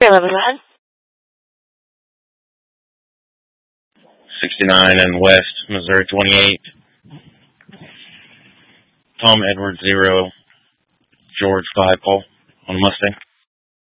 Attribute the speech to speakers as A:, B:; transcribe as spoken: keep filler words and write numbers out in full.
A: eleven, go ahead.
B: sixty-nine and West, Missouri twenty-eight. Tom Edwards zero, George five, Paul on Mustang.